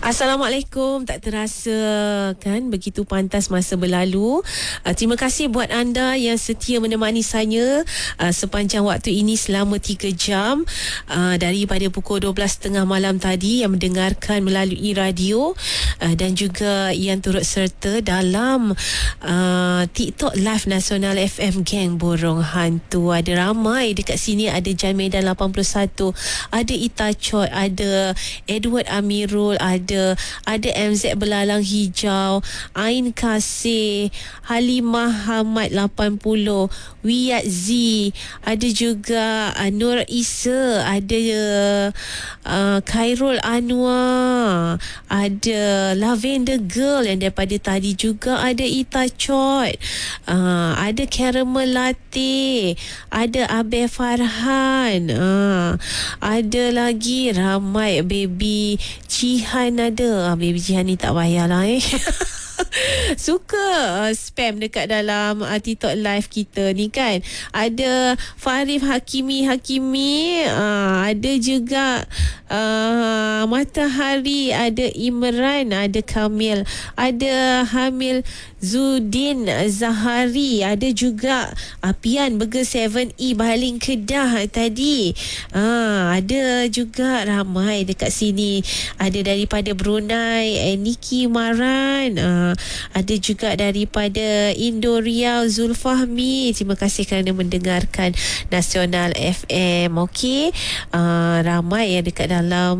Assalamualaikum. Tak terasa kan begitu pantas masa berlalu. Terima kasih buat anda yang setia menemani saya sepanjang waktu ini selama 3 jam daripada pukul 12.30 malam tadi, yang mendengarkan melalui radio dan juga yang turut serta dalam TikTok Live Nasional FM Geng Borong Hantu. Ada ramai dekat sini, ada Jan Medan 81, ada Ita Chot, ada Edward Amirul, ada MZ Belalang Hijau, Ain Kasih, Halimah Hamad 80, Wiyat Z, ada juga Nur Isa, ada Khairul Anwar, ada Lavender Girl yang daripada tadi juga, ada Ita Chot, ada Caramel Latte, ada Abel Farhan, ada lagi ramai, Baby Jihan ada. Baby Jihan ni tak payahlah suka spam dekat dalam TikTok live kita ni kan. Ada Farif Hakimi, ada juga Matahari, ada Imran, ada Kamil, ada Hamil Zudin Zahari, ada juga Apian Burger 7E Baling Kedah tadi. Ada juga ramai dekat sini. Ada daripada Brunei, Niki Maran, ada juga daripada Indo Riau, Zulfahmi. Terima kasih kerana mendengarkan Nasional FM. Okey, ramai yang dekat dalam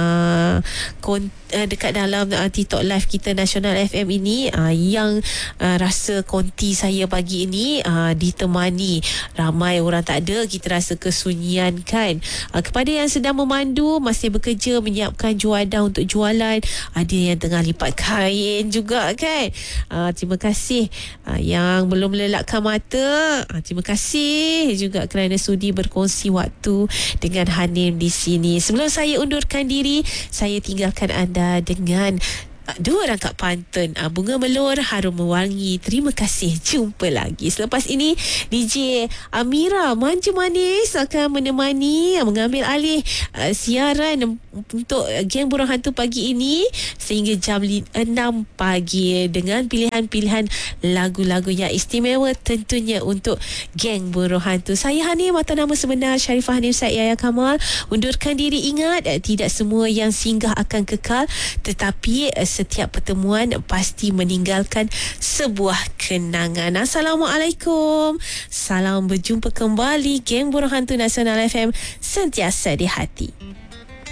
TikTok live kita Nasional FM ini yang rasa konti saya pagi ini ditemani ramai orang tak ada, kita rasa kesunyian kan. Kepada yang sedang memandu, masih bekerja menyiapkan juadah untuk jualan, ada yang tengah lipat kain juga kan. Terima kasih yang belum melelakkan mata. Terima kasih juga kerana sudi berkongsi waktu dengan Hanim di sini. Sebelum saya undurkan diri, saya tinggalkan anda dengan dua rangkap pantun Bunga Melur Harum Mewangi. Terima kasih, jumpa lagi. Selepas ini DJ Amira Manja Manis akan menemani, mengambil alih siaran untuk Geng Borong Hantu pagi ini sehingga jam 6 pagi dengan pilihan-pilihan lagu-lagu yang istimewa tentunya untuk Geng Borong Hantu. Saya Hanim, atau nama sebenar Sharifah Hanim Said Yahya Kamal, undurkan diri. Ingat, tidak semua yang singgah akan kekal, tetapi setiap pertemuan pasti meninggalkan sebuah kenangan. Assalamualaikum. Salam berjumpa kembali. Geng Borong Hantu Nasional FM, sentiasa di hati.